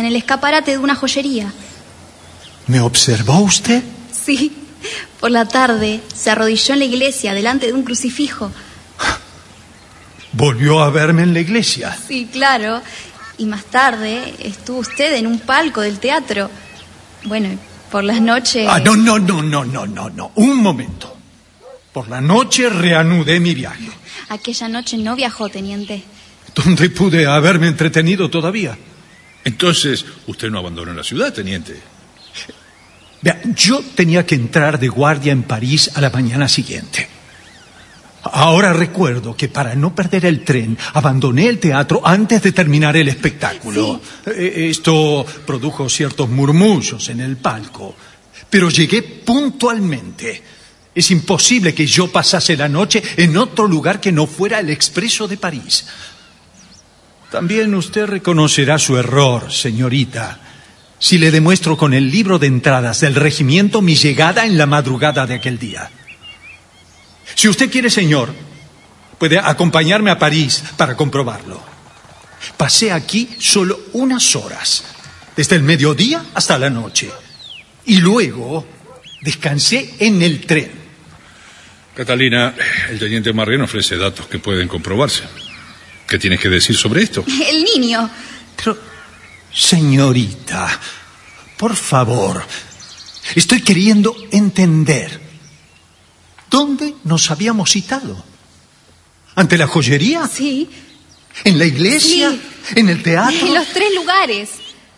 el escaparate de una joyería. ¿Me observó usted? Sí, por la tarde se arrodilló en la iglesia delante de un crucifijo. ¿Volvió a verme en la iglesia? Sí, claro. Y más tarde estuvo usted en un palco del teatro. Bueno, por las noches... No. Un momento. Por la noche reanudé mi viaje. Aquella noche no viajó, teniente. ¿Dónde pude haberme entretenido todavía? Entonces, usted no abandonó la ciudad, teniente. Vea, yo tenía que entrar de guardia en París a la mañana siguiente. Ahora recuerdo que para no perder el tren abandoné el teatro antes de terminar el espectáculo. Sí. Esto produjo ciertos murmullos en el palco, pero llegué puntualmente. Es imposible que yo pasase la noche en otro lugar que no fuera el Expreso de París. También usted reconocerá su error, señorita, si le demuestro con el libro de entradas del regimiento mi llegada en la madrugada de aquel día. Si usted quiere, señor, puede acompañarme a París para comprobarlo. Pasé aquí solo unas horas, desde el mediodía hasta la noche, y luego descansé en el tren. Catalina, el teniente Marrien ofrece datos que pueden comprobarse. ¿Qué tienes que decir sobre esto? El niño. Pero, señorita, por favor, estoy queriendo entender. ¿Dónde nos habíamos citado? ¿Ante la joyería? Sí. ¿En la iglesia? Sí. ¿En el teatro? En los 3 lugares.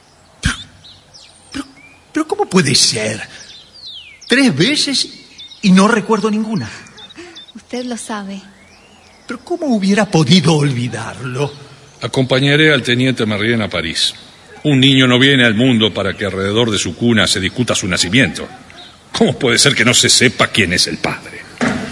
Pero ¿cómo puede ser? 3 veces y no recuerdo ninguna. Usted lo sabe. ¿Pero cómo hubiera podido olvidarlo? Acompañaré al teniente Marrien a París. Un niño no viene al mundo para que alrededor de su cuna se discuta su nacimiento. ¿Cómo puede ser que no se sepa quién es el padre?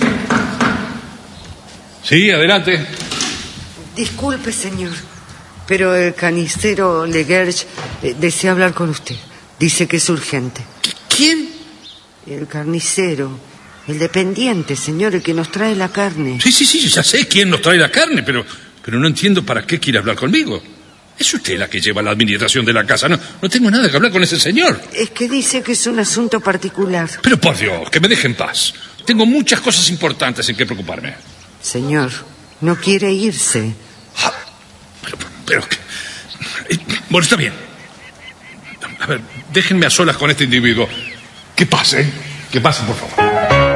Sí, adelante. Disculpe, señor, pero el carnicero Leguerche desea hablar con usted. Dice que es urgente. ¿Quién? El carnicero, el dependiente, señor, el que nos trae la carne. Sí, ya sé quién nos trae la carne, pero no entiendo para qué quiere hablar conmigo. Es usted la que lleva la administración de la casa. No tengo nada que hablar con ese señor. Es que dice que es un asunto particular. Pero por Dios, que me deje en paz. Tengo muchas cosas importantes en que preocuparme. Señor, no quiere irse. Pero bueno, está bien. A ver, déjenme a solas con este individuo. Que pase, por favor.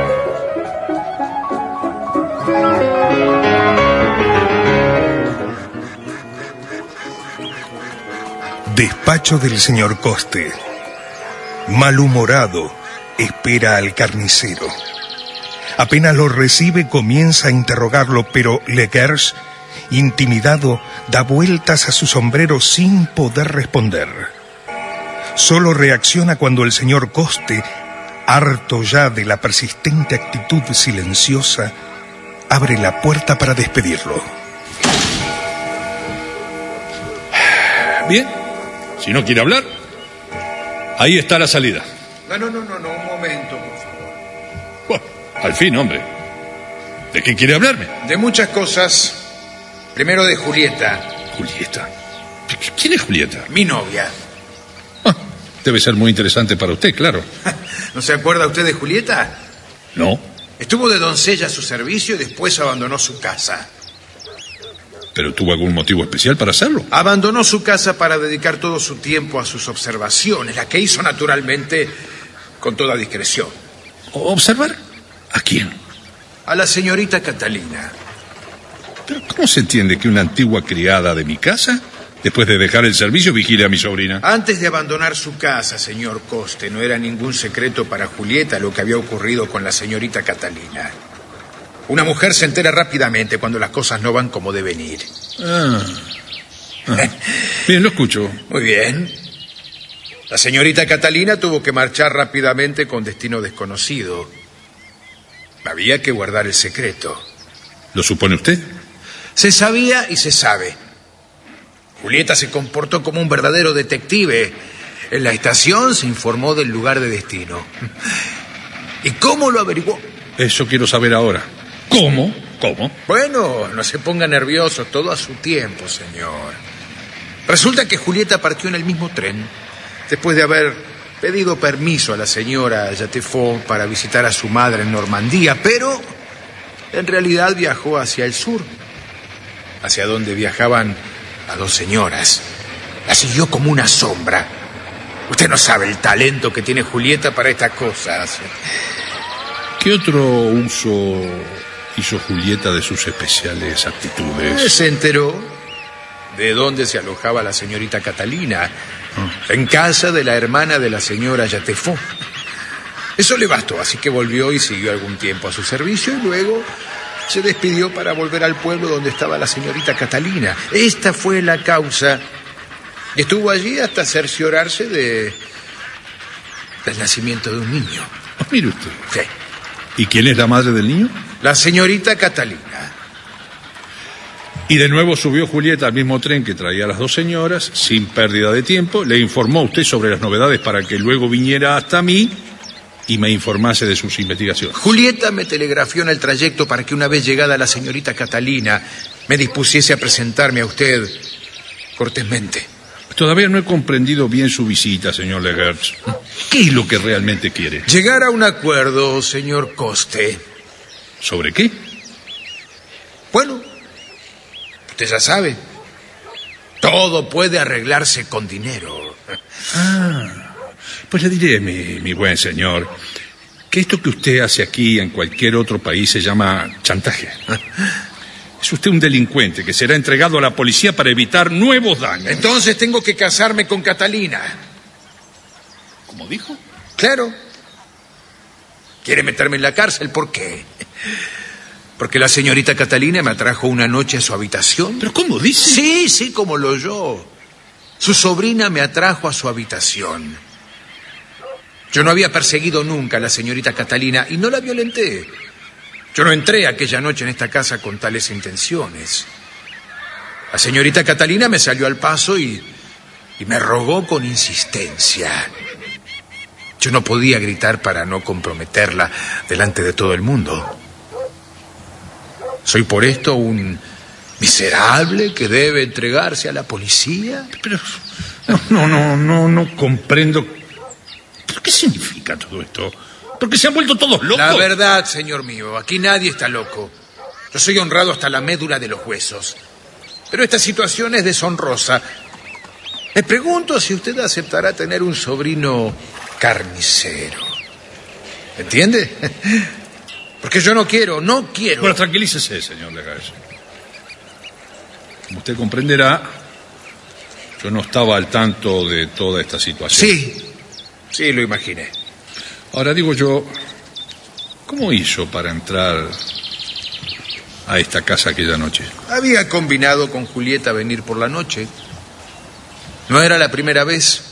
Despacho del señor Coste. Malhumorado, espera al carnicero. Apenas lo recibe, comienza a interrogarlo, pero Leguerche, intimidado, da vueltas a su sombrero sin poder responder. Solo reacciona cuando el señor Coste, harto ya de la persistente actitud silenciosa, abre la puerta para despedirlo. Bien. Si no quiere hablar, ahí está la salida. No, un momento, por favor. Bueno, al fin, hombre. ¿De qué quiere hablarme? De muchas cosas. Primero de Julieta. ¿Julieta? ¿Quién es Julieta? Mi novia. Debe ser muy interesante para usted, claro. ¿No se acuerda usted de Julieta? No. Estuvo de doncella a su servicio y después abandonó su casa. ¿Pero tuvo algún motivo especial para hacerlo? Abandonó su casa para dedicar todo su tiempo a sus observaciones, la que hizo naturalmente con toda discreción. ¿Observar? ¿A quién? A la señorita Catalina. ¿Pero cómo se entiende que una antigua criada de mi casa, después de dejar el servicio, vigile a mi sobrina? Antes de abandonar su casa, señor Coste, no era ningún secreto para Julieta lo que había ocurrido con la señorita Catalina. Una mujer se entera rápidamente cuando las cosas no van como deben ir. Bien, lo escucho. Muy bien. La señorita Catalina tuvo que marchar rápidamente con destino desconocido. Había que guardar el secreto. ¿Lo supone usted? Se sabía y se sabe. Julieta se comportó como un verdadero detective. En la estación se informó del lugar de destino. ¿Y cómo lo averiguó? Eso quiero saber ahora. ¿Cómo? Bueno, no se ponga nervioso, todo a su tiempo, señor. Resulta que Julieta partió en el mismo tren, después de haber pedido permiso a la señora Jatefaux para visitar a su madre en Normandía, pero en realidad viajó hacia el sur, hacia donde viajaban las dos señoras. La siguió como una sombra. Usted no sabe el talento que tiene Julieta para estas cosas. ¿Qué otro uso hizo Julieta de sus especiales aptitudes? Se enteró de dónde se alojaba la señorita Catalina, en casa de la hermana de la señora Jatefaux. Eso le bastó, así que volvió y siguió algún tiempo a su servicio y luego se despidió para volver al pueblo donde estaba la señorita Catalina. Esta fue la causa. Y estuvo allí hasta cerciorarse del nacimiento de un niño. Mire usted. Sí. ¿Y quién es la madre del niño? La señorita Catalina. Y de nuevo subió Julieta al mismo tren que traía a las dos señoras, sin pérdida de tiempo. Le informó a usted sobre las novedades para que luego viniera hasta mí y me informase de sus investigaciones. Julieta me telegrafió en el trayecto para que una vez llegada la señorita Catalina me dispusiese a presentarme a usted cortésmente. Todavía no he comprendido bien su visita, señor Legertz. ¿Qué es lo que realmente quiere? Llegar a un acuerdo, señor Coste. ¿Sobre qué? Bueno, usted ya sabe. Todo puede arreglarse con dinero. Pues le diré, mi buen señor, que esto que usted hace aquí en cualquier otro país se llama chantaje. Es usted un delincuente que será entregado a la policía para evitar nuevos daños. Entonces tengo que casarme con Catalina. ¿Cómo dijo? Claro. ¿Quiere meterme en la cárcel? ¿Por qué? Porque la señorita Catalina me atrajo una noche a su habitación. ¿Pero cómo dice? Sí, como lo oyó. Su sobrina me atrajo a su habitación. Yo no había perseguido nunca a la señorita Catalina y no la violenté. Yo no entré aquella noche en esta casa con tales intenciones. La señorita Catalina me salió al paso y me rogó con insistencia. Yo no podía gritar para no comprometerla delante de todo el mundo. ¿Soy por esto un miserable que debe entregarse a la policía? Pero no comprendo. ¿Pero qué significa todo esto? Porque se han vuelto todos locos. La verdad, señor mío, aquí nadie está loco. Yo soy honrado hasta la médula de los huesos. Pero esta situación es deshonrosa. Me pregunto si usted aceptará tener un sobrino carnicero. ¿Entiende? Porque yo no quiero. Bueno, tranquilícese, señor Legertz. Como usted comprenderá, yo no estaba al tanto de toda esta situación. Sí, lo imaginé. Ahora digo yo, ¿cómo hizo para entrar a esta casa aquella noche? Había combinado con Julieta venir por la noche. No era la primera vez.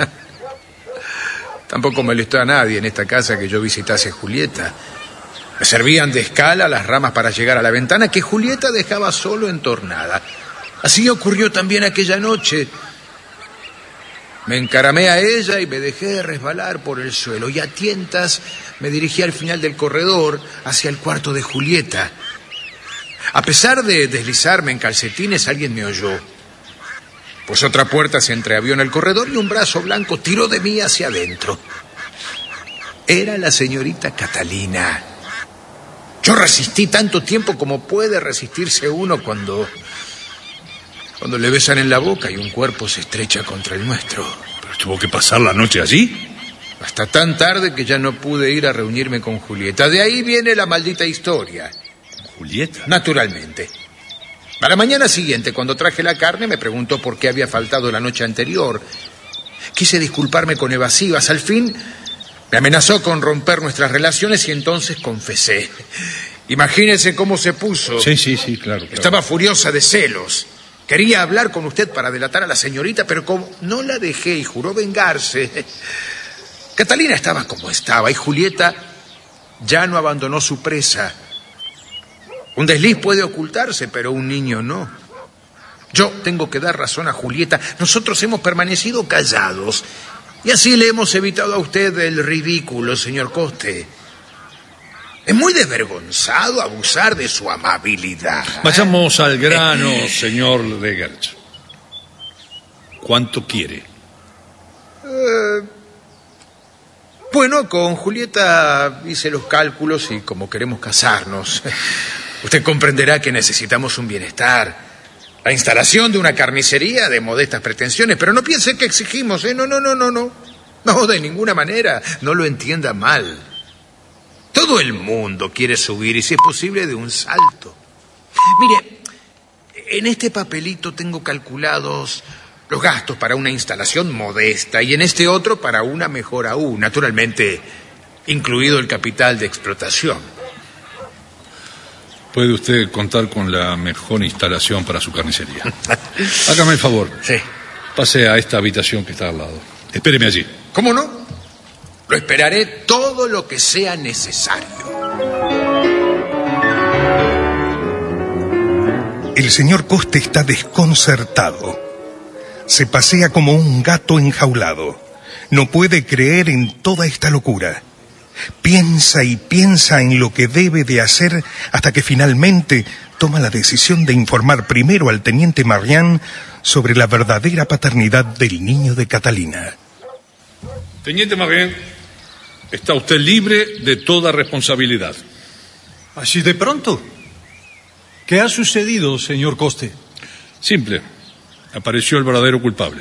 Tampoco molestó a nadie en esta casa que yo visitase a Julieta. Me servían de escala las ramas para llegar a la ventana que Julieta dejaba solo entornada. Así ocurrió también aquella noche. Me encaramé a ella y me dejé resbalar por el suelo. Y a tientas me dirigí al final del corredor, hacia el cuarto de Julieta. A pesar de deslizarme en calcetines, alguien me oyó. Pues otra puerta se entreabrió en el corredor y un brazo blanco tiró de mí hacia adentro. Era la señorita Catalina. Yo resistí tanto tiempo como puede resistirse uno cuando le besan en la boca y un cuerpo se estrecha contra el nuestro. ¿Pero tuvo que pasar la noche allí? Hasta tan tarde que ya no pude ir a reunirme con Julieta. De ahí viene la maldita historia. ¿Julieta? Naturalmente. A la mañana siguiente, cuando traje la carne, me preguntó por qué había faltado la noche anterior. Quise disculparme con evasivas. Al fin, me amenazó con romper nuestras relaciones y entonces confesé. Imagínese cómo se puso. Sí, claro. Estaba furiosa de celos. Quería hablar con usted para delatar a la señorita, pero como no la dejé y juró vengarse, Catalina estaba como estaba y Julieta ya no abandonó su presa. Un desliz puede ocultarse, pero un niño no. Yo tengo que dar razón a Julieta. Nosotros hemos permanecido callados y así le hemos evitado a usted el ridículo, señor Coste. Es muy desvergonzado abusar de su amabilidad. Vayamos al grano, señor Legertz. ¿Cuánto quiere? Bueno, con Julieta hice los cálculos y como queremos casarnos, usted comprenderá que necesitamos un bienestar. La instalación de una carnicería de modestas pretensiones, pero no piense que exigimos, ¿eh? No. No, de ninguna manera, no lo entienda mal. Todo el mundo quiere subir y si es posible de un salto. Mire, en este papelito tengo calculados los gastos para una instalación modesta y en este otro para una mejor aún, naturalmente incluido el capital de explotación. Puede usted contar con la mejor instalación para su carnicería. Hágame el favor. Sí. Pase a esta habitación que está al lado. Espéreme allí. ¿Cómo no? Lo esperaré todo lo que sea necesario. El señor Coste está desconcertado. Se pasea como un gato enjaulado. No puede creer en toda esta locura. Piensa y piensa en lo que debe de hacer hasta que finalmente toma la decisión de informar primero al teniente Marian sobre la verdadera paternidad del niño de Catalina. Teniente Marian, está usted libre de toda responsabilidad. ¿Así de pronto? ¿Qué ha sucedido, señor Coste? Simple. Apareció el verdadero culpable.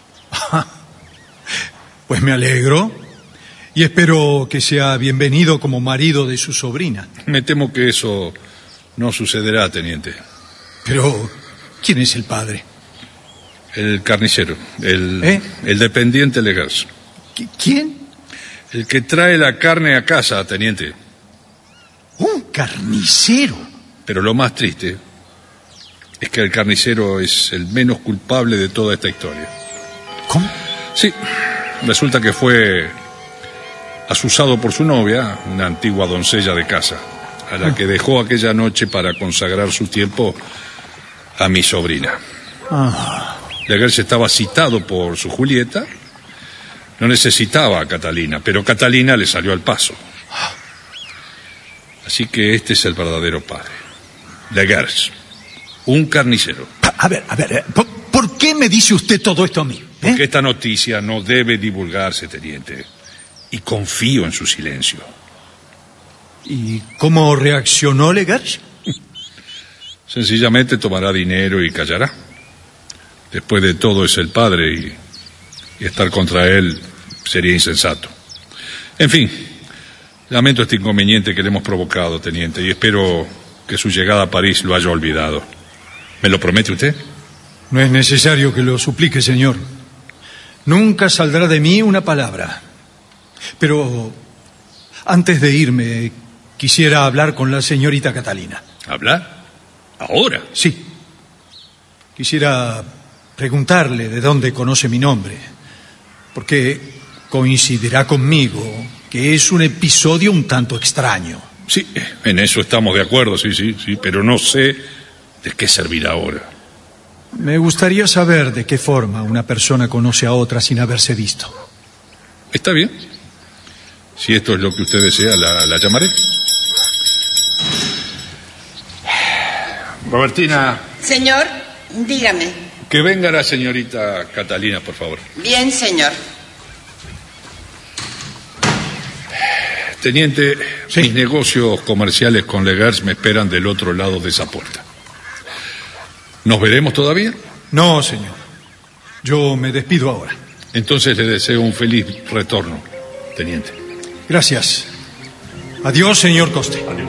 Pues me alegro y espero que sea bienvenido como marido de su sobrina. Me temo que eso no sucederá, teniente. Pero, ¿quién es el padre? El carnicero, el dependiente Legers. ¿Quién? El que trae la carne a casa, teniente. ¿Un carnicero? Pero lo más triste es que el carnicero es el menos culpable de toda esta historia. ¿Cómo? Sí, resulta que fue asusado por su novia, una antigua doncella de casa, a la que dejó aquella noche para consagrar su tiempo a mi sobrina. Legers estaba citado por su Julieta, no necesitaba a Catalina, pero Catalina le salió al paso. Así que este es el verdadero padre, Legers, un carnicero. A ver, ¿por qué me dice usted todo esto a mí? Porque esta noticia no debe divulgarse, teniente, y confío en su silencio. ¿Y cómo reaccionó Legers? Sencillamente tomará dinero y callará. Después de todo es el padre y estar contra él sería insensato. En fin, lamento este inconveniente que le hemos provocado, teniente, y espero que su llegada a París lo haya olvidado. ¿Me lo promete usted? No es necesario que lo suplique, señor. Nunca saldrá de mí una palabra. Pero antes de irme, quisiera hablar con la señorita Catalina. ¿Hablar? ¿Ahora? Sí. Quisiera preguntarle de dónde conoce mi nombre, porque coincidirá conmigo que es un episodio un tanto extraño. Sí, en eso estamos de acuerdo, sí, pero no sé de qué servirá ahora. Me gustaría saber de qué forma una persona conoce a otra sin haberse visto. Está bien. Si esto es lo que usted desea, la llamaré. Robertina. Señor, dígame. Que venga la señorita Catalina, por favor. Bien, señor. Teniente, sí. Mis negocios comerciales con Legers me esperan del otro lado de esa puerta. ¿Nos veremos todavía? No, señor. Yo me despido ahora. Entonces le deseo un feliz retorno, teniente. Gracias. Adiós, señor Coste. Adiós.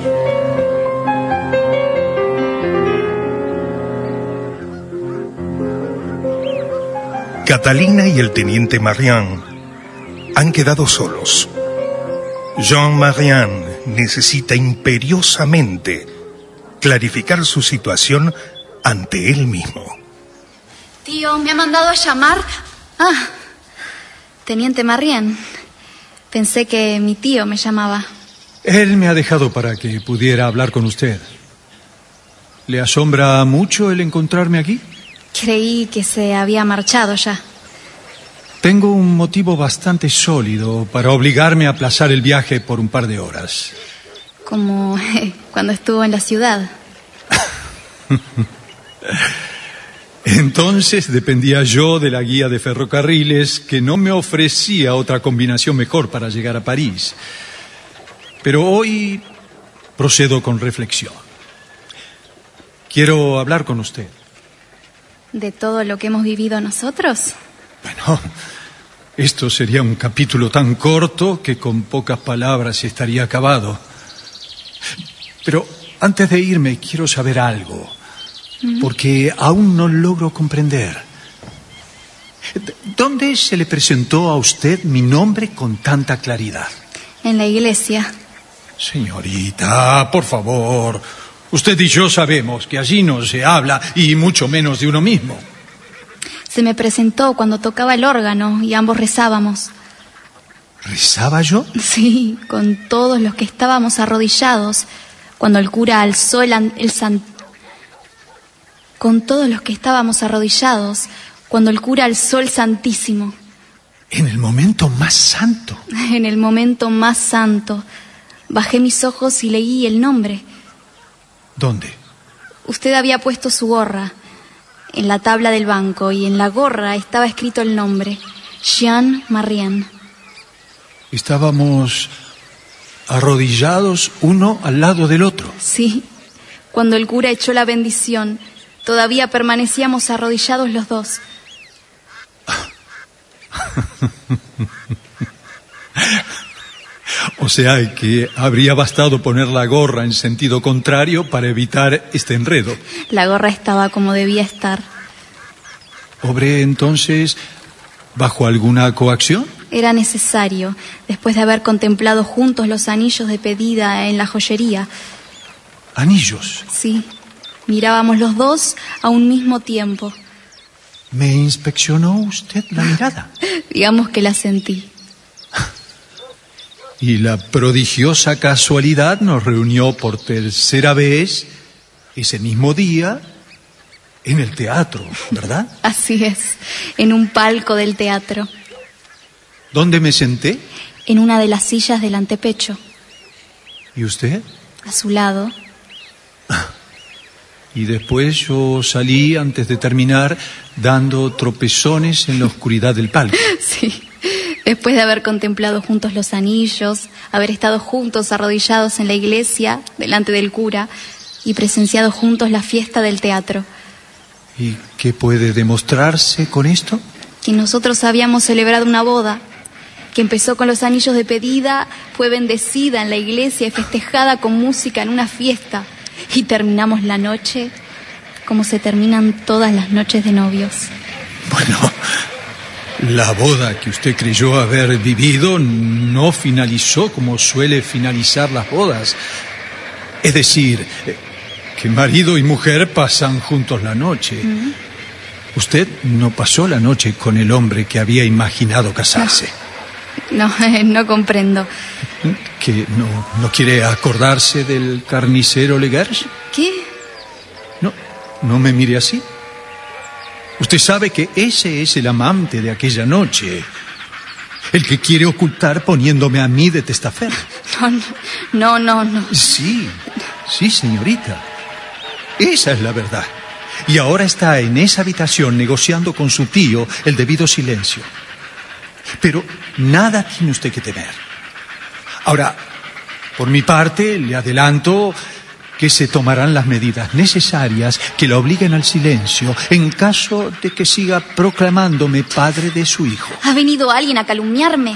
Catalina y el teniente Marian han quedado solos. Jean Marian necesita imperiosamente clarificar su situación ante él mismo. Tío, me ha mandado a llamar. Teniente Marian. Pensé que mi tío me llamaba. Él me ha dejado para que pudiera hablar con usted. ¿Le asombra mucho el encontrarme aquí? Creí que se había marchado ya. Tengo un motivo bastante sólido para obligarme a aplazar el viaje por un par de horas. Como cuando estuvo en la ciudad. Entonces dependía yo de la guía de ferrocarriles, que no me ofrecía otra combinación mejor para llegar a París. Pero hoy procedo con reflexión. Quiero hablar con usted. ¿De todo lo que hemos vivido nosotros? Bueno, esto sería un capítulo tan corto que con pocas palabras estaría acabado. Pero antes de irme quiero saber algo, porque aún no logro comprender. ¿Dónde se le presentó a usted mi nombre con tanta claridad? En la iglesia. Señorita, por favor. Usted y yo sabemos que allí no se habla, y mucho menos de uno mismo. Se me presentó cuando tocaba el órgano y ambos rezábamos. ¿Rezaba yo? Sí, con todos los que estábamos arrodillados, cuando el cura alzó con todos los que estábamos arrodillados, cuando el cura alzó el Santísimo. En el momento más santo. En el momento más santo. Bajé mis ojos y leí el nombre. ¿Dónde? Usted había puesto su gorra en la tabla del banco y en la gorra estaba escrito el nombre, Jean Marien. Estábamos arrodillados uno al lado del otro. Sí, cuando el cura echó la bendición, todavía permanecíamos arrodillados los dos. O sea que habría bastado poner la gorra en sentido contrario para evitar este enredo. La gorra estaba como debía estar. ¿Obré entonces bajo alguna coacción? Era necesario, después de haber contemplado juntos los anillos de pedida en la joyería. ¿Anillos? Sí, mirábamos los dos a un mismo tiempo. ¿Me inspeccionó usted la mirada? Digamos que la sentí. Y la prodigiosa casualidad nos reunió por tercera vez ese mismo día en el teatro, ¿verdad? Así es, en un palco del teatro. ¿Dónde me senté? En una de las sillas del antepecho. ¿Y usted? A su lado. Y después yo salí antes de terminar dando tropezones en la oscuridad del palco. Sí. Después de haber contemplado juntos los anillos, haber estado juntos arrodillados en la iglesia, delante del cura, y presenciado juntos la fiesta del teatro. ¿Y qué puede demostrarse con esto? Que nosotros habíamos celebrado una boda, que empezó con los anillos de pedida, fue bendecida en la iglesia y festejada con música en una fiesta, y terminamos la noche como se terminan todas las noches de novios. Bueno, la boda que usted creyó haber vivido no finalizó como suele finalizar las bodas. Es decir, que marido y mujer pasan juntos la noche. Usted no pasó la noche con el hombre que había imaginado casarse. No comprendo. ¿Que no quiere acordarse del carnicero Legerge? ¿Qué? No me mire así. Usted sabe que ese es el amante de aquella noche, el que quiere ocultar poniéndome a mí de testaferro. No. Sí, señorita. Esa es la verdad. Y ahora está en esa habitación negociando con su tío el debido silencio. Pero nada tiene usted que temer. Ahora, por mi parte, le adelanto que se tomarán las medidas necesarias que la obliguen al silencio en caso de que siga proclamándome padre de su hijo. ¿Ha venido alguien a calumniarme?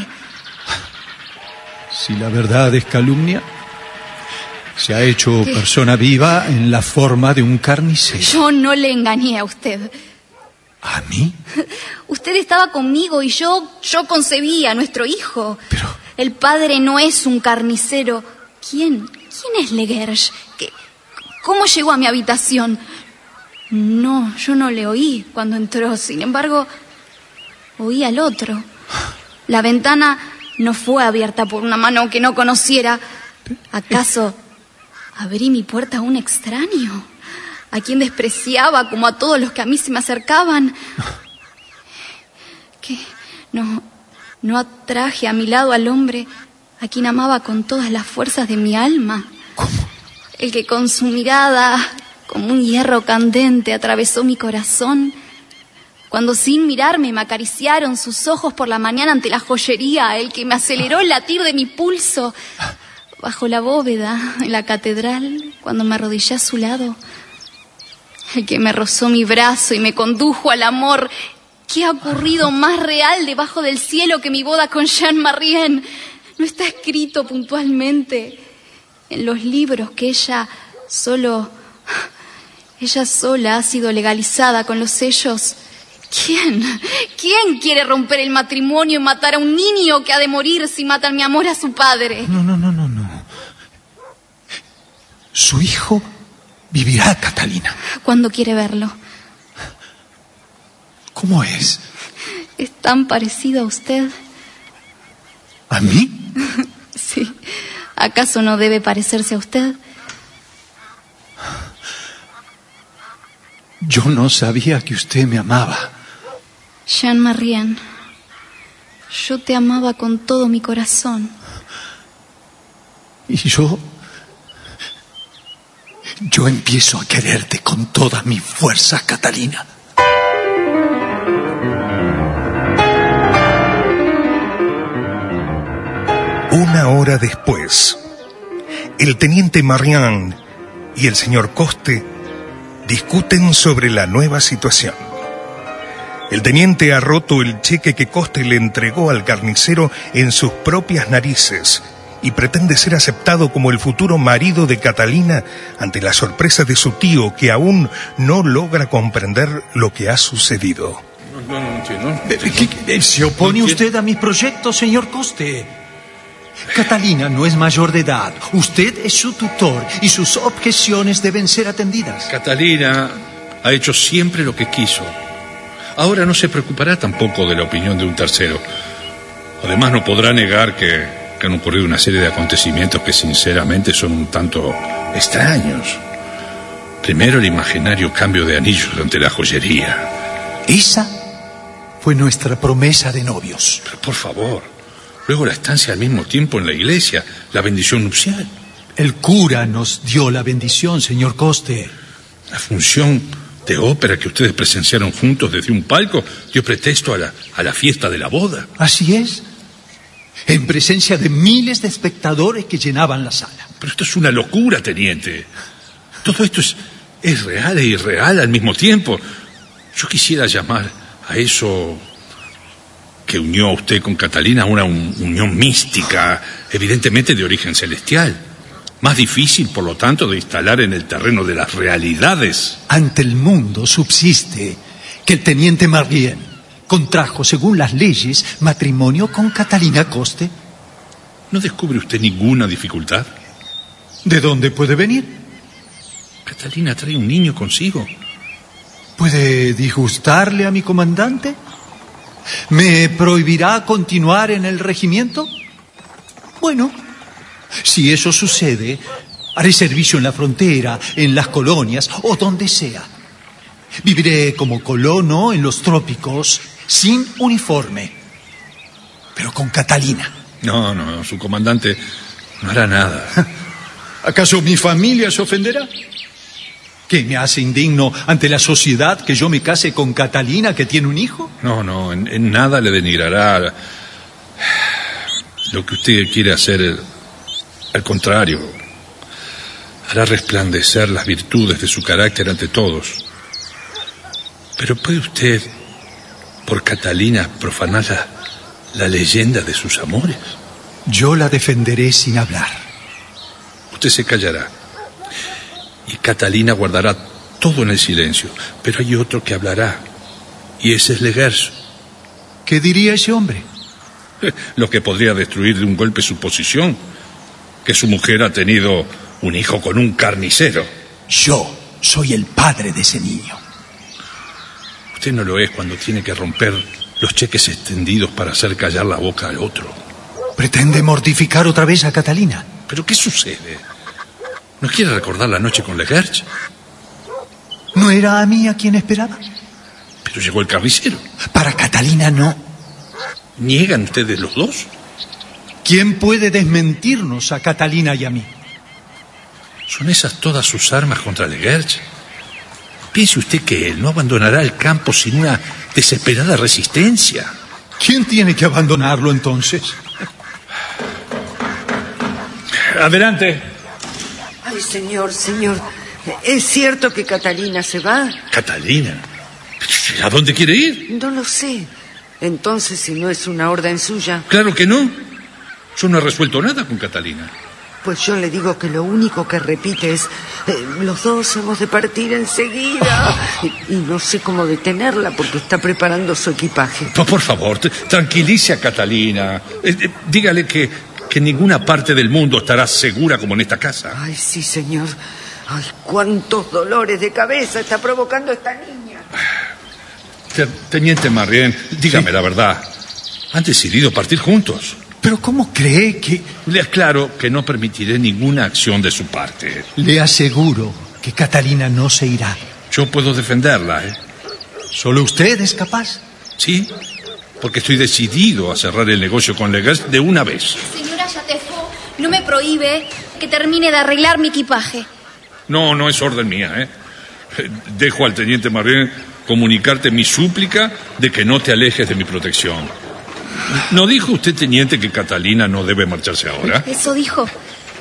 Si la verdad es calumnia, se ha hecho persona viva en la forma de un carnicero. Yo no le engañé a usted. ¿A mí? Usted estaba conmigo y yo concebí a nuestro hijo. Pero... El padre no es un carnicero. ¿Quién es Legerge? ¿Cómo llegó a mi habitación? No, yo no le oí cuando entró. Sin embargo, oí al otro. La ventana no fue abierta por una mano que no conociera. ¿Acaso abrí mi puerta a un extraño? ¿A quien despreciaba como a todos los que a mí se me acercaban? ¿Qué? No atraje a mi lado al hombre a quien amaba con todas las fuerzas de mi alma. ¿Cómo? El que con su mirada como un hierro candente atravesó mi corazón, cuando sin mirarme me acariciaron sus ojos por la mañana ante la joyería, el que me aceleró el latir de mi pulso, bajo la bóveda en la catedral, cuando me arrodillé a su lado, el que me rozó mi brazo y me condujo al amor. ¿Qué ha ocurrido más real debajo del cielo que mi boda con Jean Marien? No está escrito puntualmente en los libros que ella sola ha sido legalizada con los sellos. ¿Quién quiere romper el matrimonio y matar a un niño que ha de morir si matan mi amor a su padre? No. Su hijo vivirá, Catalina. ¿Cuándo quiere verlo? ¿Cómo es? ¿Es tan parecido a usted? ¿A mí? Sí. ¿Acaso no debe parecerse a usted? Yo no sabía que usted me amaba. Jean Marien, yo te amaba con todo mi corazón. Y yo empiezo a quererte con todas mis fuerzas, Catalina. Una hora después, el teniente Marien y el señor Coste discuten sobre la nueva situación. El teniente ha roto el cheque que Coste le entregó al carnicero en sus propias narices y pretende ser aceptado como el futuro marido de Catalina ante la sorpresa de su tío, que aún no logra comprender lo que ha sucedido. No entiendo. ¿Se opone usted a mis proyectos, señor Coste? Catalina no es mayor de edad. Usted es su tutor y sus objeciones deben ser atendidas. Catalina ha hecho siempre lo que quiso. Ahora no se preocupará tampoco de la opinión de un tercero. Además, no podrá negar que han ocurrido una serie de acontecimientos que sinceramente son un tanto extraños. Primero, el imaginario cambio de anillos ante la joyería. Esa fue nuestra promesa de novios. Pero por favor. Luego la estancia al mismo tiempo en la iglesia, la bendición nupcial. El cura nos dio la bendición, señor Coste. La función de ópera que ustedes presenciaron juntos desde un palco dio pretexto a la fiesta de la boda. Así es. En presencia de miles de espectadores que llenaban la sala. Pero esto es una locura, teniente. Todo esto es real e irreal al mismo tiempo. Yo quisiera llamar a eso que unió a usted con Catalina una unión mística, evidentemente de origen celestial. Más difícil, por lo tanto, de instalar en el terreno de las realidades. Ante el mundo subsiste que el teniente Marien contrajo, según las leyes, matrimonio con Catalina Coste. ¿No descubre usted ninguna dificultad? ¿De dónde puede venir? Catalina trae un niño consigo. ¿Puede disgustarle a mi comandante? ¿Me prohibirá continuar en el regimiento? Bueno, si eso sucede, haré servicio en la frontera, en las colonias o donde sea. Viviré como colono en los trópicos, sin uniforme, pero con Catalina. No, su comandante no hará nada. ¿Acaso mi familia se ofenderá? ¿Qué me hace indigno ante la sociedad que yo me case con Catalina, que tiene un hijo? No, en nada le denigrará lo que usted quiere hacer. Al contrario, hará resplandecer las virtudes de su carácter ante todos. Pero ¿puede usted, por Catalina, profanar la leyenda de sus amores? Yo la defenderé sin hablar. Usted se callará. Y Catalina guardará todo en el silencio. Pero hay otro que hablará. Y ese es Legers. ¿Qué diría ese hombre? Lo que podría destruir de un golpe su posición. Que su mujer ha tenido un hijo con un carnicero. Yo soy el padre de ese niño. Usted no lo es cuando tiene que romper los cheques extendidos para hacer callar la boca al otro. ¿Pretende mortificar otra vez a Catalina? ¿Pero qué sucede? ¿No quiere recordar la noche con Legers? ¿No era a mí a quien esperaba? Pero llegó el carnicero. Para Catalina no. ¿Niegan ustedes los dos? ¿Quién puede desmentirnos a Catalina y a mí? ¿Son esas todas sus armas contra Legers? Piense usted que él no abandonará el campo sin una desesperada resistencia. ¿Quién tiene que abandonarlo entonces? Adelante. Ay, señor. ¿Es cierto que Catalina se va? ¿Catalina? ¿A dónde quiere ir? No lo sé. Entonces, si no es una orden suya... Claro que no. Yo no he resuelto nada con Catalina. Pues yo le digo que lo único que repite es... los dos hemos de partir enseguida. Y no sé cómo detenerla porque está preparando su equipaje. Por favor, tranquilice a Catalina. Dígale que en ninguna parte del mundo estará segura como en esta casa. Ay, sí, señor. Ay, cuántos dolores de cabeza está provocando esta niña. Teniente Marien, dígame la verdad. ¿Han decidido partir juntos? ¿Pero cómo cree que...? Le aclaro que no permitiré ninguna acción de su parte. Le aseguro que Catalina no se irá. Yo puedo defenderla, ¿eh? ¿Solo usted es capaz? Sí, porque estoy decidido a cerrar el negocio con Legers de una vez. Señora Chatefaux, no me prohíbe que termine de arreglar mi equipaje. No es orden mía, ¿eh? Dejo al teniente Marien comunicarte mi súplica de que no te alejes de mi protección. ¿No dijo usted, teniente, que Catalina no debe marcharse ahora? Eso dijo.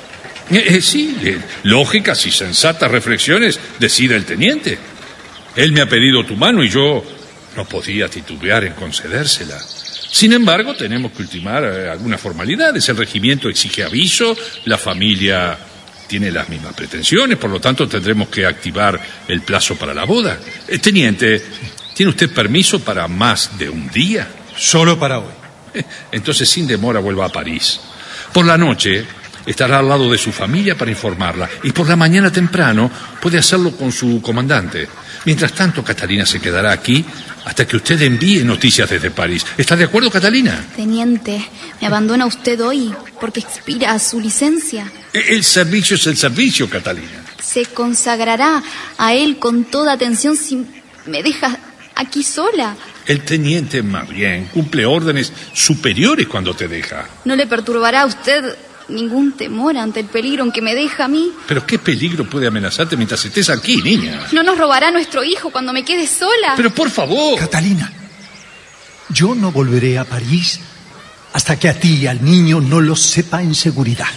Sí, lógicas y sensatas reflexiones decide el teniente. Él me ha pedido tu mano y yo no podía titubear en concedérsela. Sin embargo, tenemos que ultimar algunas formalidades. El regimiento exige aviso, la familia tiene las mismas pretensiones, por lo tanto tendremos que activar el plazo para la boda. Teniente, ¿tiene usted permiso para más de un día? Solo para hoy. Entonces, sin demora, vuelva a París. Por la noche estará al lado de su familia para informarla y por la mañana temprano puede hacerlo con su comandante. Mientras tanto, Catalina se quedará aquí hasta que usted envíe noticias desde París. ¿Está de acuerdo, Catalina? Teniente, me abandona usted hoy porque expira su licencia. El servicio es el servicio, Catalina. Se consagrará a él con toda atención si me deja aquí sola. El teniente Marien cumple órdenes superiores cuando te deja. ¿No le perturbará a usted ningún temor ante el peligro en que me deja a mí? ¿Pero qué peligro puede amenazarte mientras estés aquí, niña? ¿No nos robará nuestro hijo cuando me quede sola? Pero por favor. Catalina, yo no volveré a París hasta que a ti y al niño no lo sepa en seguridad.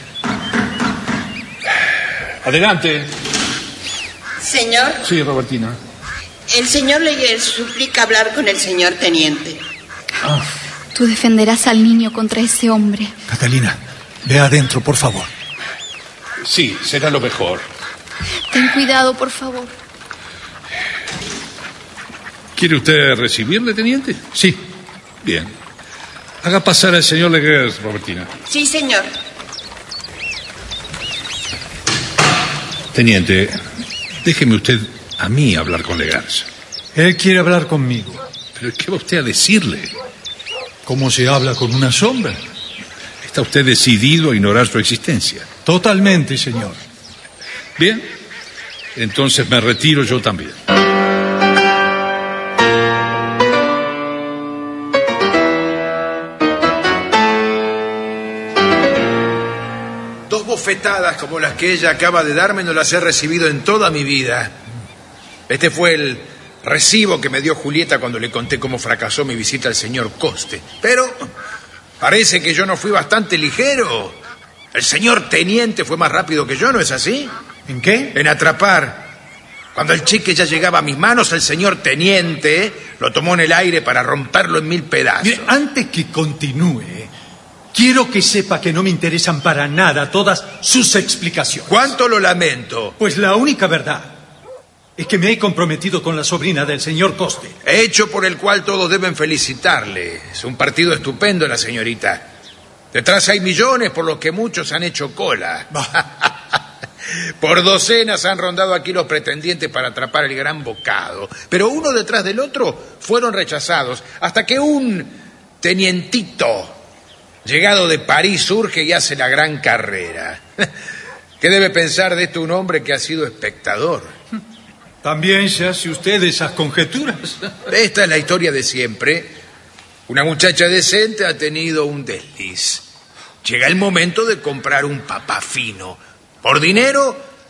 Adelante. Señor, Sí, Robertina. el señor Legers suplica hablar con el señor teniente. Tú defenderás al niño contra ese hombre. Catalina, ve adentro, por favor. Sí, será lo mejor. Ten cuidado, por favor. ¿Quiere usted recibirle, teniente? Sí. Bien. Haga pasar al señor Legers, Robertina. Sí, señor. Teniente, déjeme usted a mí hablar con Legers. Él quiere hablar conmigo. ¿Pero qué va usted a decirle? ¿Cómo se habla con una sombra? ¿Está usted decidido a ignorar su existencia? Totalmente, señor. Bien. Entonces me retiro yo también. Dos bofetadas como las que ella acaba de darme no las he recibido en toda mi vida. Este fue el recibo que me dio Julieta cuando le conté cómo fracasó mi visita al señor Coste. Pero parece que yo no fui bastante ligero. El señor teniente fue más rápido que yo, ¿no es así? ¿En qué? En atrapar. Cuando el cheque ya llegaba a mis manos, el señor teniente lo tomó en el aire para romperlo en 1000 pedazos. Mire, antes que continúe, quiero que sepa que no me interesan para nada todas sus explicaciones. ¿Cuánto lo lamento? Pues la única verdad es que me he comprometido con la sobrina del señor Coste. Hecho por el cual todos deben felicitarle. Es un partido estupendo, la señorita. Detrás hay millones por los que muchos han hecho cola. Por docenas han rondado aquí los pretendientes para atrapar el gran bocado. Pero uno detrás del otro fueron rechazados. Hasta que un tenientito llegado de París surge y hace la gran carrera. ¿Qué debe pensar de esto un hombre que ha sido espectador? También se hace usted esas conjeturas. Esta es la historia de siempre. Una muchacha decente ha tenido un desliz. Llega el momento de comprar un papá fino. Por dinero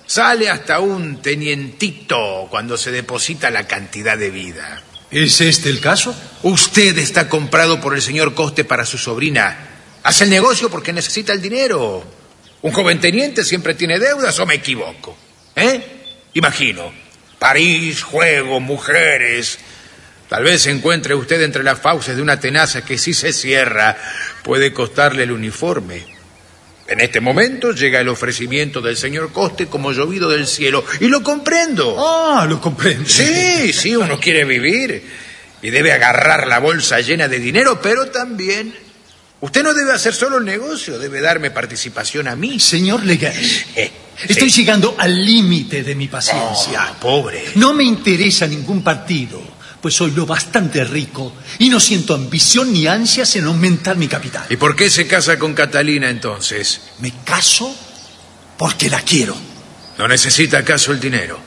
Sale hasta un tenientito cuando se deposita la cantidad de vida. ¿Es este el caso? Usted está comprado por el señor Coste para su sobrina. Hace el negocio porque necesita el dinero. ¿Un joven teniente siempre tiene deudas o me equivoco? Imagino. París, juego, mujeres. Tal vez se encuentre usted entre las fauces de una tenaza que, si se cierra, puede costarle el uniforme. En este momento llega el ofrecimiento del señor Coste como llovido del cielo. Y lo comprendo. Ah, lo comprendo. Sí, uno quiere vivir y debe agarrar la bolsa llena de dinero, pero también usted no debe hacer solo el negocio, debe darme participación a mí. Señor Legers, estoy llegando al límite de mi paciencia. Pobre. No me interesa ningún partido, pues soy lo bastante rico y no siento ambición ni ansias en aumentar mi capital. ¿Y por qué se casa con Catalina entonces? Me caso porque la quiero. ¿No necesita acaso el dinero?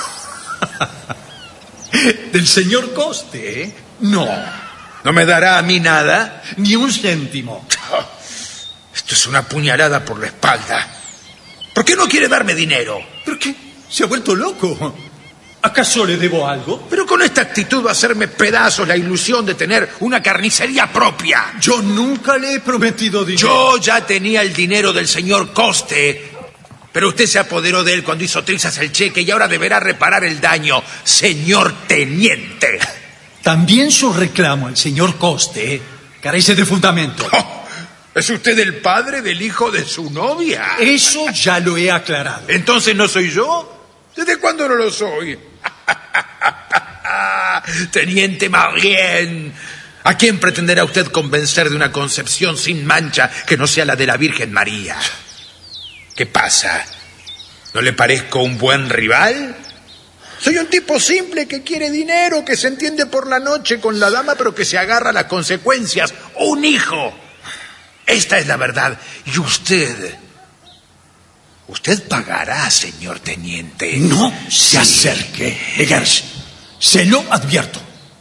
¿Del señor Coste, eh? No. ¿No me dará a mí nada? Ni un céntimo. Esto es una puñalada por la espalda. ¿Por qué no quiere darme dinero? ¿Pero qué? ¿Se ha vuelto loco? ¿Acaso le debo algo? Pero con esta actitud va a hacerme pedazos la ilusión de tener una carnicería propia. Yo nunca le he prometido dinero. Yo ya tenía el dinero del señor Coste, pero usted se apoderó de él cuando hizo trizas el cheque y ahora deberá reparar el daño, señor teniente. También su reclamo al señor Coste carece de fundamento. ¿Es usted el padre del hijo de su novia? Eso ya lo he aclarado. ¿Entonces no soy yo? ¿Desde cuándo no lo soy? Teniente Marien, ¿a quién pretenderá usted convencer de una concepción sin mancha que no sea la de la Virgen María? ¿Qué pasa? ¿No le parezco un buen rival? Soy un tipo simple que quiere dinero, que se entiende por la noche con la dama, pero que se agarra a las consecuencias. ¡Un hijo! Esta es la verdad. Y usted pagará, señor teniente. No se acerque, Legers. Se lo advierto.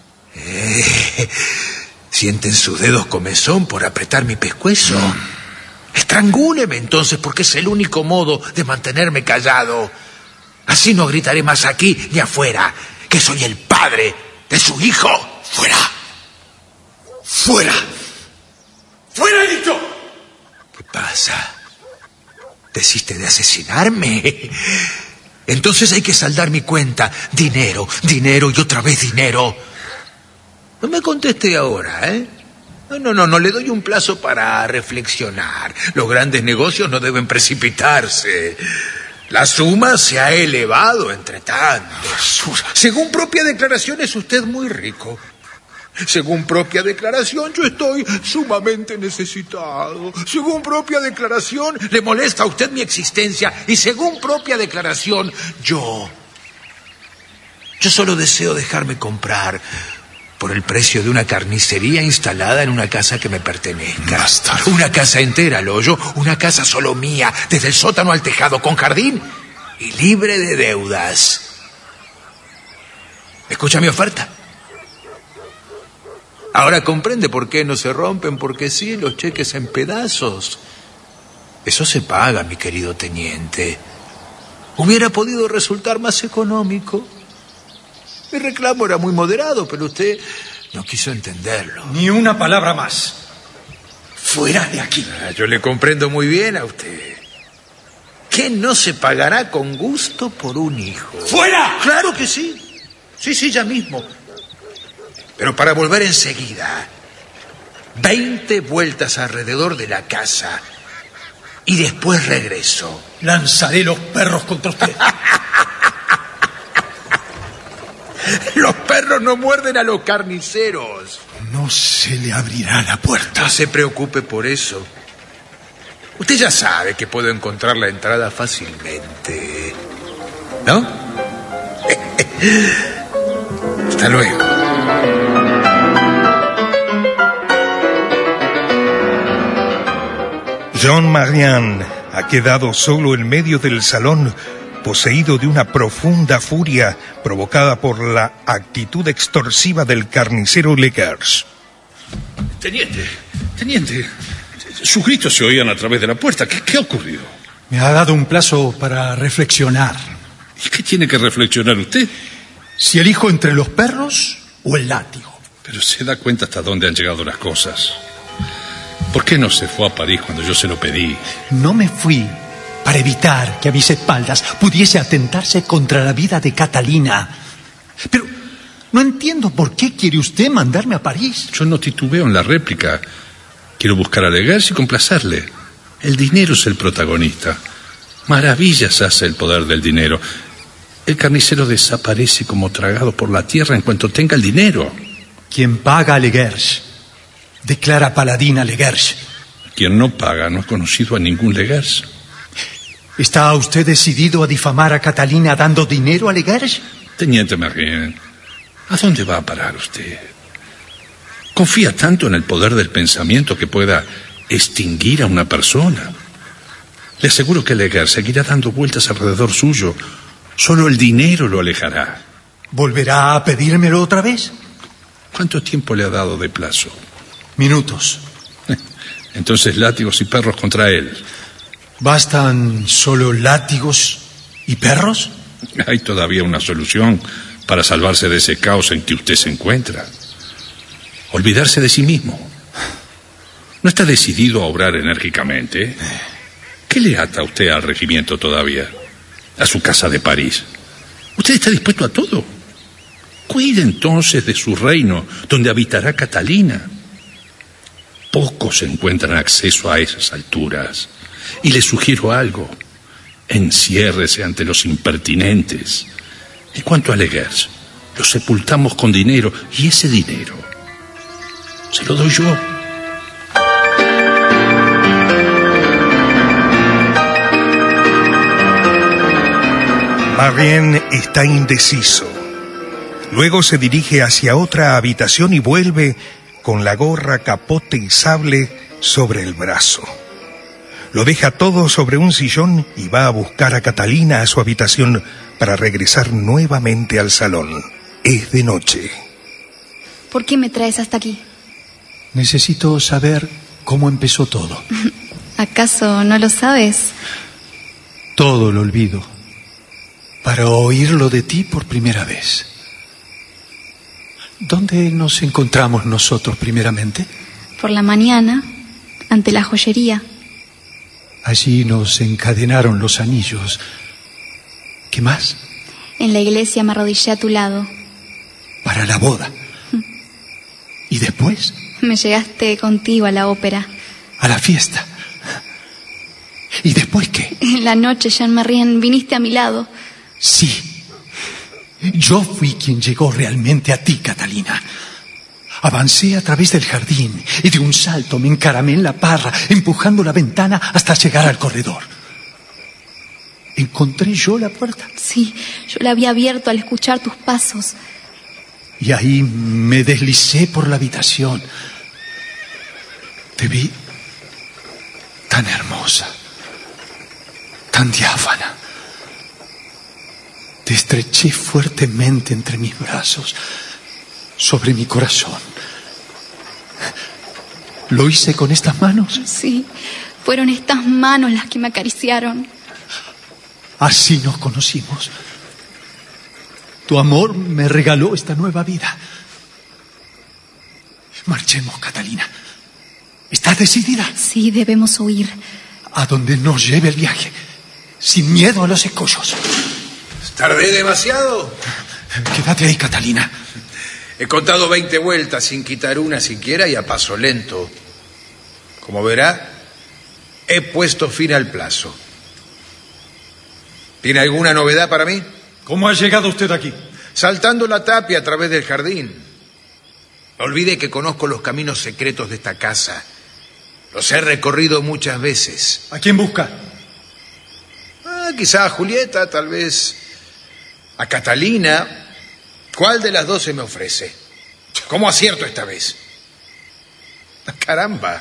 ¿Sienten sus dedos comezón por apretar mi pescuezo? Estrangúleme entonces, porque es el único modo de mantenerme callado. Así no gritaré más aquí ni afuera, que soy el padre de su hijo. ¡Fuera! ¡Fuera! ¡Fuera, he dicho! ¿Qué pasa? ¿Desiste de asesinarme? Entonces hay que saldar mi cuenta. Dinero, dinero y otra vez dinero. No me conteste ahora, ¿eh? No, le doy un plazo para reflexionar. Los grandes negocios no deben precipitarse. La suma se ha elevado entre tanto. Según propia declaración es usted muy rico. Según propia declaración, yo estoy sumamente necesitado. Según propia declaración, le molesta a usted mi existencia. Y según propia declaración, yo solo deseo dejarme comprar por el precio de una carnicería instalada en una casa que me pertenezca. Bastardo. Una casa entera, Loyo, una casa solo mía, desde el sótano al tejado, con jardín y libre de deudas. ¿Escucha mi oferta? Ahora comprende por qué no se rompen, porque sí, los cheques en pedazos. Eso se paga, mi querido teniente. Hubiera podido resultar más económico. Mi reclamo era muy moderado, pero usted no quiso entenderlo. Ni una palabra más. Fuera de aquí. Yo le comprendo muy bien a usted. ¿Qué no se pagará con gusto por un hijo? ¡Fuera! Claro que sí. Sí, ya mismo. Pero para volver enseguida, 20 vueltas alrededor de la casa y después regreso. Lanzaré los perros contra usted. Los perros no muerden a los carniceros. No se le abrirá la puerta. No se preocupe por eso. Usted ya sabe que puedo encontrar la entrada fácilmente, ¿no? Hasta luego. Jean Marian ha quedado solo en medio del salón, poseído de una profunda furia provocada por la actitud extorsiva del carnicero Legers. Teniente, sus gritos se oían a través de la puerta. ¿Qué ha ocurrido? Me ha dado un plazo para reflexionar. ¿Y qué tiene que reflexionar usted? Si elijo entre los perros o el látigo. Pero se da cuenta hasta dónde han llegado las cosas. ¿Por qué no se fue a París cuando yo se lo pedí? No me fui para evitar que a mis espaldas pudiese atentarse contra la vida de Catalina. Pero no entiendo por qué quiere usted mandarme a París. Yo no titubeo en la réplica. Quiero buscar a Legers y complacerle. El dinero es el protagonista. Maravillas hace el poder del dinero. El carnicero desaparece como tragado por la tierra en cuanto tenga el dinero. Quien paga a Legers declara paladín a Legers. Quien no paga no ha conocido a ningún Legers. ¿Está usted decidido a difamar a Catalina dando dinero a Legers? Teniente Marien, ¿a dónde va a parar usted? ¿Confía tanto en el poder del pensamiento que pueda extinguir a una persona? Le aseguro que Legers seguirá dando vueltas alrededor suyo. Solo el dinero lo alejará. ¿Volverá a pedírmelo otra vez? ¿Cuánto tiempo le ha dado de plazo? Minutos. Entonces látigos y perros contra él. ¿Bastan solo látigos y perros? Hay todavía una solución para salvarse de ese caos en que usted se encuentra. Olvidarse de sí mismo. ¿No está decidido a obrar enérgicamente? ¿Qué le ata a usted al regimiento todavía? A su casa de París. ¿Usted está dispuesto a todo? Cuide entonces de su reino, donde habitará Catalina. Pocos encuentran acceso a esas alturas. Y le sugiero algo. Enciérrese ante los impertinentes. En cuanto a Legers, lo sepultamos con dinero, y ese dinero se lo doy yo. Marien está indeciso. Luego se dirige hacia otra habitación y vuelve con la gorra, capote y sable sobre el brazo. Lo deja todo sobre un sillón y va a buscar a Catalina a su habitación para regresar nuevamente al salón. Es de noche. ¿Por qué me traes hasta aquí? Necesito saber cómo empezó todo. ¿Acaso no lo sabes? Todo lo olvido para oírlo de ti por primera vez. ¿Dónde nos encontramos nosotros primeramente? Por la mañana, ante la joyería. Allí nos encadenaron los anillos. ¿Qué más? En la iglesia me arrodillé a tu lado. Para la boda. ¿Y después? Me llegaste contigo a la ópera. A la fiesta. ¿Y después qué? En la noche, Jean-Marien, viniste a mi lado. Sí. Yo fui quien llegó realmente a ti, Catalina. Avancé a través del jardín y de un salto me encaramé en la parra, empujando la ventana hasta llegar al corredor. ¿Encontré yo la puerta? Sí, yo la había abierto al escuchar tus pasos. Y ahí me deslicé por la habitación. Te vi tan hermosa, tan diáfana. Te estreché fuertemente entre mis brazos, sobre mi corazón. ¿Lo hice con estas manos? Sí, fueron estas manos las que me acariciaron. Así nos conocimos. Tu amor me regaló esta nueva vida. Marchemos, Catalina. ¿Estás decidida? Sí, debemos huir. A donde nos lleve el viaje, sin miedo a los escollos. ¿Tardé demasiado? Quédate ahí, Catalina. He contado 20 vueltas sin quitar una siquiera y a paso lento. Como verá, he puesto fin al plazo. ¿Tiene alguna novedad para mí? ¿Cómo ha llegado usted aquí? Saltando la tapia a través del jardín. No olvide que conozco los caminos secretos de esta casa. Los he recorrido muchas veces. ¿A quién busca? Quizá a Julieta, tal vez a Catalina. ¿Cuál de las dos se me ofrece? ¿Cómo acierto esta vez? ¡Caramba!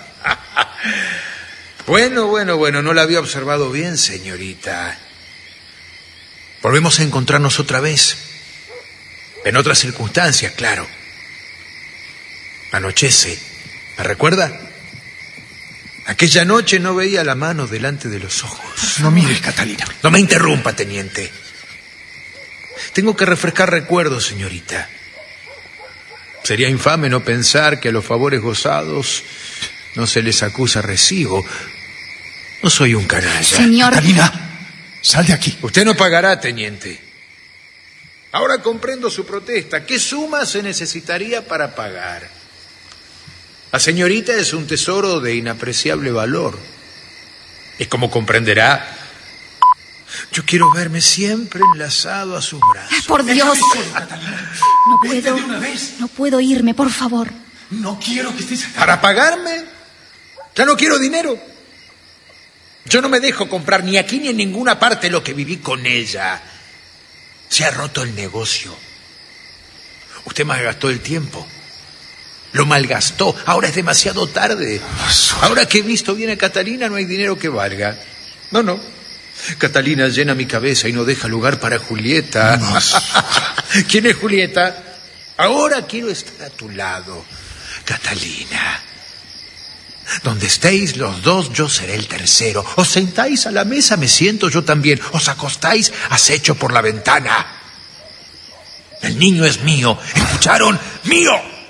Bueno, no la había observado bien, señorita. Volvemos a encontrarnos otra vez. En otras circunstancias, claro. Anochece. ¿Me recuerda? Aquella noche no veía la mano delante de los ojos. No mires, Catalina. No me interrumpa, teniente. Tengo que refrescar recuerdos, señorita. Sería infame no pensar que a los favores gozados no se les acusa recibo. No soy un canalla. Señor... Catalina, sal de aquí. Usted no pagará, teniente. Ahora comprendo su protesta. ¿Qué suma se necesitaría para pagar? La señorita es un tesoro de inapreciable valor. Y como comprenderá, yo quiero verme siempre enlazado a sus brazos. Por Dios. No Vete puedo. de una vez. No puedo irme, por favor. No quiero que estés acá. ¿Para pagarme? Ya no quiero dinero. Yo no me dejo comprar ni aquí ni en ninguna parte lo que viví con ella. Se ha roto el negocio. Usted malgastó el tiempo. Lo malgastó. Ahora es demasiado tarde. Ahora que he visto bien a Catalina, no hay dinero que valga. No. Catalina llena mi cabeza y no deja lugar para Julieta. No. ¿Quién es Julieta? Ahora quiero estar a tu lado, Catalina. Donde estéis los dos, yo seré el tercero. Os sentáis a la mesa, me siento yo también. Os acostáis, acecho por la ventana. El niño es mío. ¿Escucharon? ¡Mío!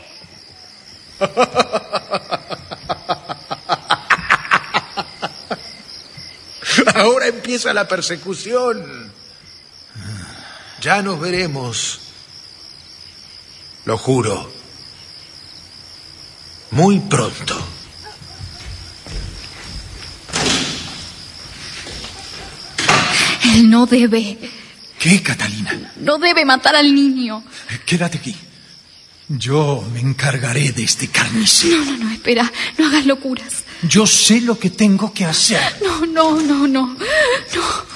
Ahora empieza la persecución. Ya nos veremos. Lo juro. Muy pronto. Él no debe. ¿Qué, Catalina? No debe matar al niño. Quédate aquí. Yo me encargaré de este carnicero. No, espera. No hagas locuras. Yo sé lo que tengo que hacer. No.